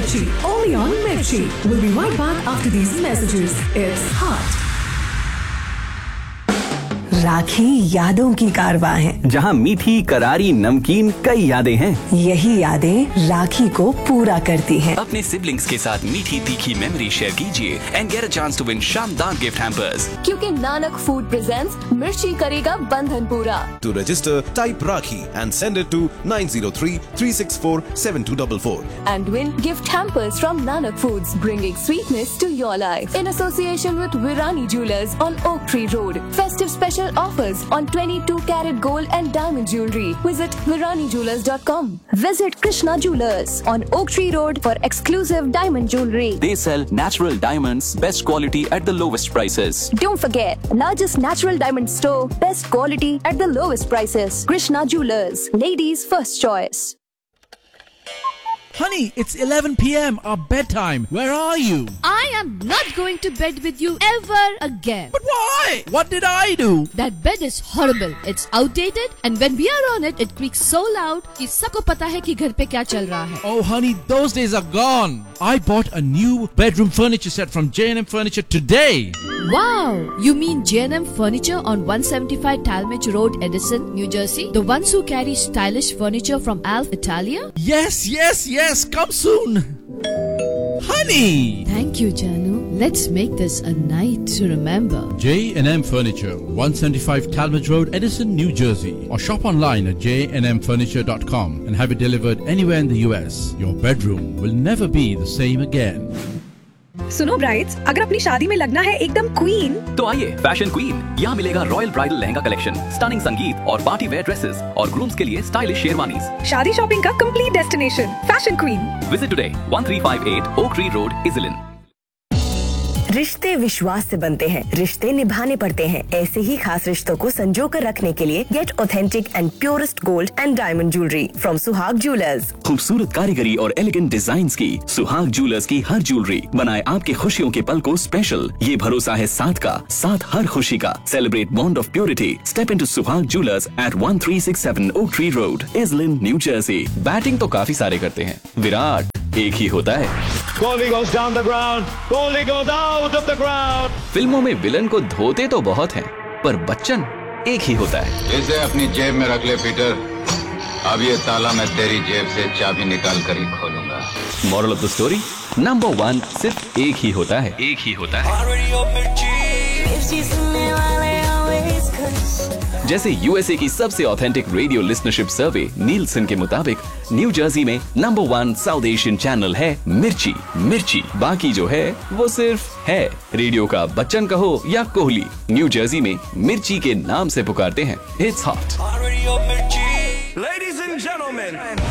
Mirchi. Only on Mirchi. We'll be right back after these messages. It's hot. राखी यादों की कारवां है, जहाँ मीठी करारी नमकीन कई यादें हैं। यही यादें राखी को पूरा करती हैं। अपने सिबलिंग्स के साथ मीठी तीखी मेमोरी शेयर कीजिए and get a chance to win शानदार गिफ्ट हैम्पर्स। क्योंकि नानक फूड प्रेजेंट्स मिर्ची करेगा बंधन पूरा। To register, type Rakhi and send it to 903-364-7244 and win gift hampers from Nanak Foods, bringing sweetness to your life. In association with Virani Jewelers on Oak Tree Road. Festive special offers on 22-carat gold and diamond jewelry. Visit viranijewelers.com. Visit Krishna Jewelers on Oak Tree Road for exclusive diamond jewelry. They sell natural diamonds, best quality at the lowest prices. Don't forget, largest natural diamond store, best quality at the lowest prices. Krishna Jewelers, ladies' first choice. Honey, it's 11 p.m. Our bedtime. Where are you? I am not going to bed with you ever again. But why? What did I do? That bed is horrible. It's outdated and when we are on it, it creaks so loud कि सबको पता है कि घर पे क्या चल रहा है. Oh honey, those days are gone. I bought a new bedroom furniture set from J&M Furniture today. Wow! You mean J&M Furniture on 175 Talmadge Road, Edison, New Jersey? The ones who carry stylish furniture from Alf Italia? Yes. Come soon. Honey! Thank you, Janu. Let's make this a night to remember. J&M Furniture, 175 Talmadge Road, Edison, New Jersey. Or shop online at jnmfurniture.com and have it delivered anywhere in the US. Your bedroom will never be the same again. सुनो brides, अगर अपनी शादी में लगना है एकदम queen, तो आइए फैशन क्वीन। यहाँ मिलेगा royal bridal lehenga collection, stunning संगीत और पार्टी वेयर ड्रेसेस और ग्रूम्स के लिए स्टाइलिश शेरवानीज। शादी शॉपिंग का complete destination, fashion queen. Visit today 1358 oak tree road, इजलिन। रिश्ते विश्वास से बनते हैं, रिश्ते निभाने पड़ते हैं। ऐसे ही खास रिश्तों को संजो कर रखने के लिए gate authentic and purest gold and diamond jewellery from सुहाग ज्वेलर्स। खूबसूरत कारीगरी और एलिगेंट डिजाइन्स की सुहाग ज्वेलर्स की हर ज्वेलरी बनाए आपके खुशियों के पल को स्पेशल। ये भरोसा है साथ का, साथ हर खुशी का। Celebrate bond of purity. Step into सुहाग jewellers eight 1367 oak tree road, इजलिन, new Jersey. Batting तो काफी सारे करते हैं, विराट एक ही होता है। Kohli goes down the ground. Kohli goes out of the ground. फिल्मों में विलन को धोते तो बहुत हैं, पर बच्चन एक ही होता है। इसे अपनी जेब में रख ले पीटर। अब ये ताला मैं तेरी जेब से चाबी निकाल कर ही खोलूंगा। Moral of the story, number 1 सिर्फ एक ही होता है। एक ही होता है। जैसे यूएसए की सबसे ऑथेंटिक रेडियो लिस्नरशिप सर्वे नीलसन के मुताबिक न्यू जर्सी में नंबर 1 साउथ एशियन चैनल है मिर्ची। बाकी जो है वो सिर्फ है। रेडियो का बच्चन कहो या कोहली, न्यू जर्सी में मिर्ची के नाम से पुकारते हैं। It's hot. Ladies and gentlemen,